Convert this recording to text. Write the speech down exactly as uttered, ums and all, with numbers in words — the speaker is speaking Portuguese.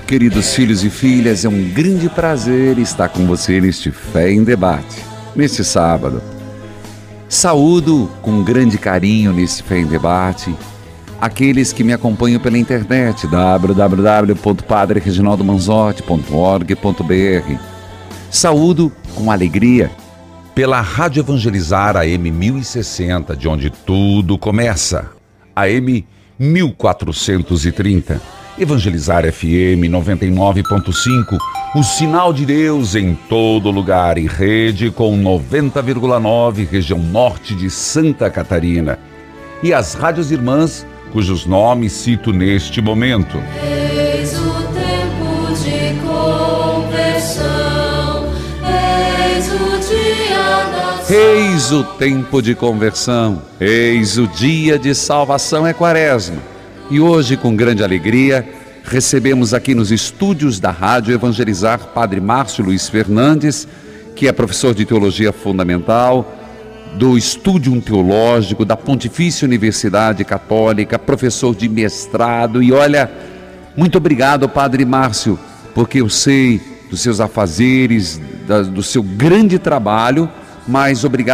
queridos filhos e filhas, é um grande prazer estar com você neste Fé em Debate, neste sábado. Saúdo com grande carinho neste Fé em Debate aqueles que me acompanham pela internet, w w w ponto padre reginaldo manzotti ponto org ponto b r. Saúdo com alegria pela Rádio Evangelizar A M mil e sessenta, de onde tudo começa, A M mil quatrocentos e trinta. Evangelizar F M noventa e nove ponto cinco, o sinal de Deus em todo lugar, e rede com noventa vírgula nove, região norte de Santa Catarina. E as rádios irmãs, cujos nomes cito neste momento. Eis o tempo de conversão, eis o dia da salvação. Eis o tempo de conversão, eis o dia de salvação, é Quaresma. E hoje, com grande alegria, recebemos aqui nos estúdios da Rádio Evangelizar Padre Márcio Luiz Fernandes, que é professor de Teologia Fundamental, do Estúdium Teológico da Pontifícia Universidade Católica, professor de mestrado. E olha, muito obrigado, Padre Márcio, porque eu sei dos seus afazeres, da, do seu grande trabalho, mas obrigado